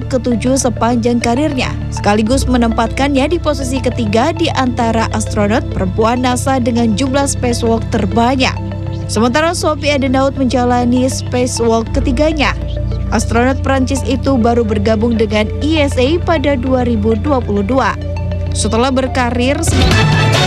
ke-7 sepanjang karirnya, sekaligus menempatkannya di posisi ketiga di antara astronot perempuan NASA dengan jumlah spacewalk terbanyak. Sementara Sophie Adenaut menjalani spacewalk ketiganya. Astronot Prancis itu baru bergabung dengan ESA pada 2022. Setelah berkarir